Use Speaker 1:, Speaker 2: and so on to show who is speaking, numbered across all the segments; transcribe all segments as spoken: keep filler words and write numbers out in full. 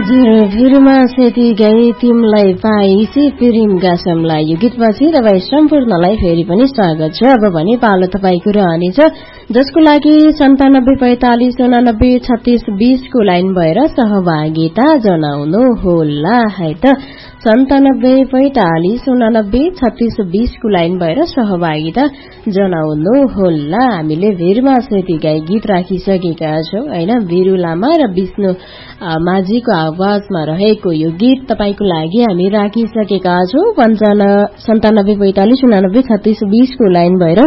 Speaker 1: भिरमा सेती गई तिमलाई पाइसी प्रेम गासमलाई यो गीतपछि तपाईँ सम्पूर्णलाई फेरि पनि स्वागत छ। अब भने पालो तपाईँको रहनेछ, जसको लागि सन्तानब्बे पैंतालिस उनानब्बे छत्तीस बीसको लाइन भएर सहभागिता जनाउनु होला है त। सन्तानब्बे पैंतालिस उनानब्बे छत्तीस बीसको लाइन भएर सहभागिता जनाउनु होला। हामीले भिरमा सेती गाई गीत राखिसकेका छौं हैन। वीरू लामा र विष्णु माझीको आवाजमा रहेको यो गीत तपाईको लागि हामी राखिसकेका छौं। पन्चान्न सन्तानब्बे पैंतालिस उनानब्बे छत्तीस बीसको लाइन भएर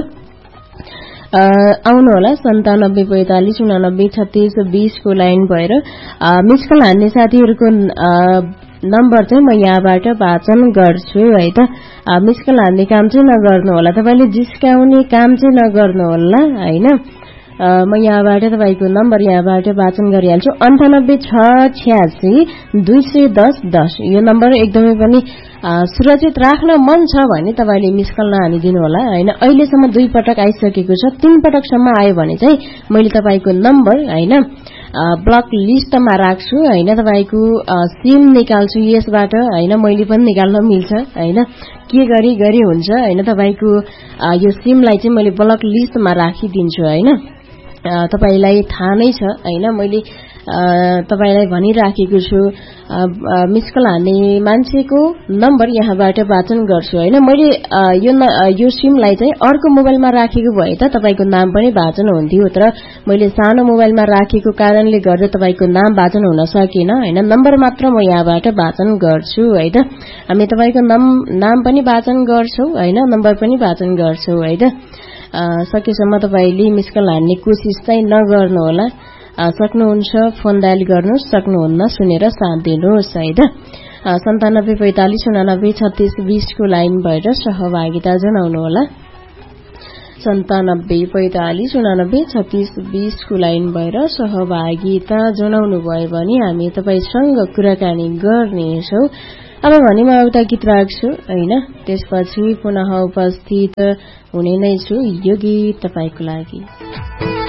Speaker 1: आउनु होला। सन्तानब्बे पैंतालिस उनानब्बे छत्तीस बीसको लाइन भएर मिसकल हान्ने साथीहरूको नम्बर चाहिँ म यहाँबाट वाचन गर्छु है त। मिसकल हान्ने काम चाहिँ नगर्नु होला, तपाईले जिस्काउने काम चाहिँ नगर्नु होला हैन। म यहाँबाट तपाईको नम्बर यहाँबाट वाचन गरिहाल्छु। अन्ठानब्बे छ छ्यासी दुई सय दस दस यो नम्बर एकदमै पनि सुरक्षित राख्न मन छ भने तपाईले मिसकल नहानिदिनु होला हैन। अहिलेसम्म दुई पटक आइसकेको छ, तीन पटकसम्म आयो भने चाहिँ मैले तपाईको नम्बर हैन ब्लक लिस्टमा राख्छु हैन। तपाईको सिम निकाल्छु यसबाट हैन, मैले पनि निकाल्न मिल्छ हैन। के गरी गरी हुन्छ हैन, तपाईको यो सिमलाई चाहिँ मैले ब्लक लिस्टमा राखिदिन्छु हैन। तपाईलाई थाहा नै छ हैन, मैले तपाईलाई भनिराखेको छु मिसकल हान्ने मान्छेको नम्बर यहाँबाट वाचन गर्छु हैन। मैले यो यो सिमलाई चाहिँ अर्को मोबाइलमा राखेको भए त तपाईको नाम पनि वाचन हुन्थ्यो, तर मैले सानो मोबाइलमा राखेको कारणले गर्दा तपाईको नाम वाचन हुन सकेन हैन। नम्बर मात्र म यहाँबाट वाचन गर्छु है त। हामी तपाईको नाम पनि वाचन गर्छौं हैन, नम्बर पनि वाचन गर्छौं है त। सकेसम्म तपाईले मिसकल हान्ने कोसिस चाहिँ नगर्नु होला। सक्नुहुन्छ फोन डायल गर्नु, सक्नुहुन्न सुनेर साथ दिनुहोस् है त। सन्तानब्बे पैंतालिस उनानब्बे छत्तीस बीसको लाइन भएर सहभागिता जनाउनु होला। सन्तानब्बे पैंतालिस उनानब्बे छत्तीस बीसको लाइन भएर सहभागिता जनाउनु भयो भने हामी तपाईसँग कुराकानी गर्नेछौं। अब भने म एउटा गीत राख्छु हैन, त्यसपछि पुनः उपस्थित हुने नै छु। यो गीत तपाईको लागि।